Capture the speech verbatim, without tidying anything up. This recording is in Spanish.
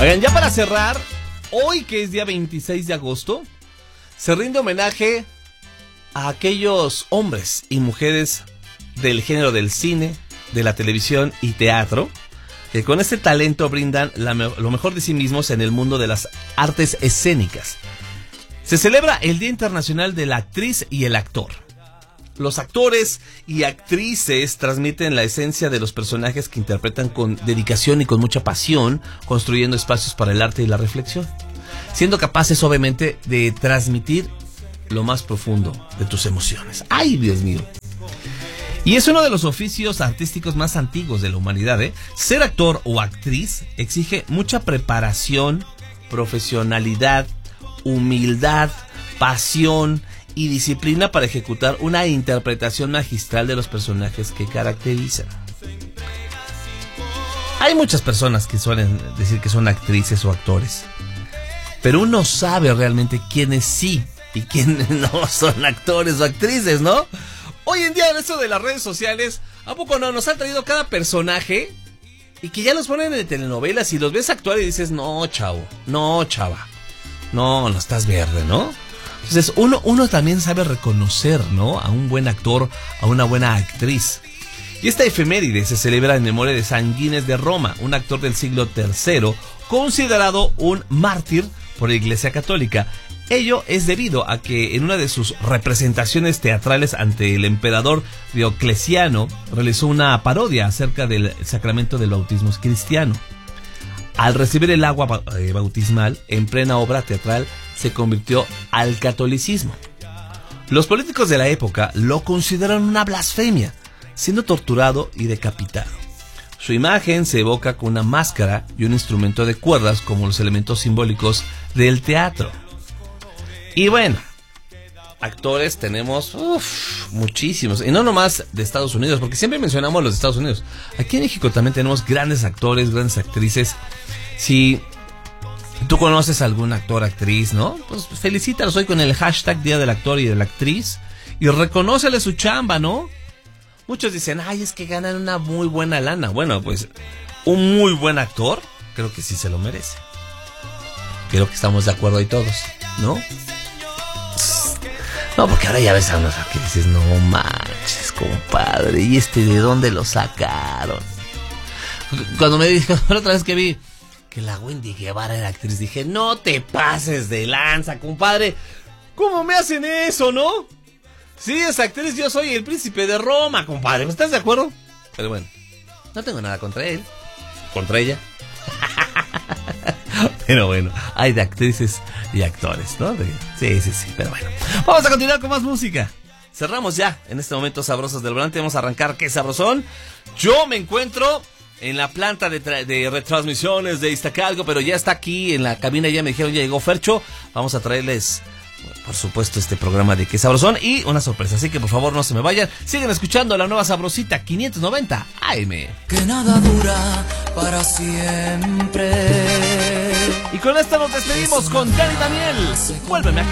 Oigan, ya para cerrar, hoy que es día veintiséis de agosto, se rinde homenaje a aquellos hombres y mujeres del género del cine, de la televisión y teatro, que con este talento brindan la me- lo mejor de sí mismos en el mundo de las artes escénicas. Se celebra el Día Internacional de la Actriz y el Actor. Los actores y actrices transmiten la esencia de los personajes que interpretan con dedicación y con mucha pasión, construyendo espacios para el arte y la reflexión, siendo capaces obviamente de transmitir lo más profundo de tus emociones. ¡Ay, Dios mío! Y es uno de los oficios artísticos más antiguos de la humanidad, ¿eh? Ser actor o actriz exige mucha preparación, profesionalidad, humildad, pasión y disciplina para ejecutar una interpretación magistral de los personajes que caracterizan. Hay muchas personas que suelen decir que son actrices o actores, pero uno sabe realmente quiénes sí y quiénes no son actores o actrices, ¿no? Hoy en día en esto de las redes sociales, ¿a poco no? Nos han traído cada personaje y que ya los ponen en telenovelas y los ves actuar y dices, no, chavo, no, chava, no, no estás verde, ¿no? Entonces uno, uno también sabe reconocer, ¿no? A un buen actor, a una buena actriz. Y esta efeméride se celebra en memoria de San Ginés de Roma, un actor del siglo tercero, considerado un mártir por la Iglesia Católica. Ello es debido a que en una de sus representaciones teatrales ante el emperador Diocleciano realizó una parodia acerca del sacramento del bautismo cristiano. Al recibir el agua bautismal en plena obra teatral, se convirtió al catolicismo. Los políticos de la época lo consideraron una blasfemia, siendo torturado y decapitado. Su imagen se evoca con una máscara y un instrumento de cuerdas como los elementos simbólicos del teatro. Y bueno, actores tenemos uf, muchísimos, y no nomás de Estados Unidos, porque siempre mencionamos los de Estados Unidos. Aquí en México también tenemos grandes actores, grandes actrices. Si tú conoces a algún actor, actriz, ¿no? Pues felicítalos hoy con el hashtag Día del Actor y de la Actriz y reconócele su chamba, ¿no? Muchos dicen, ay, es que ganan una muy buena lana. Bueno, pues un muy buen actor creo que sí se lo merece. Creo que estamos de acuerdo ahí todos, ¿no? No, porque ahora ya ves a unos que dices, no manches, compadre, ¿y este de dónde lo sacaron? Cuando me dijo la otra vez que vi que la Wendy Guevara era actriz, dije, no te pases de lanza, compadre. ¿Cómo me hacen eso, no? Sí, es actriz, yo soy el príncipe de Roma, compadre. ¿Estás de acuerdo? Pero bueno, no tengo nada contra él, contra ella. Pero bueno, hay de actrices y actores, ¿no? Sí, sí, sí, pero bueno. Vamos a continuar con más música. Cerramos ya en este momento Sabrosos del Volante. Vamos a arrancar ¿Qué sabrosón? Yo me encuentro en la planta de, tra- de retransmisiones de Iztacalco, pero ya está aquí en la cabina, ya me dijeron, ya llegó Fercho. Vamos a traerles, por supuesto, este programa de Qué sabrosón y una sorpresa. Así que por favor no se me vayan. Sigan escuchando la nueva Sabrosita quinientos noventa A M. Que nada dura para siempre. Y con esto nos despedimos con Dani Daniel. Vuélveme a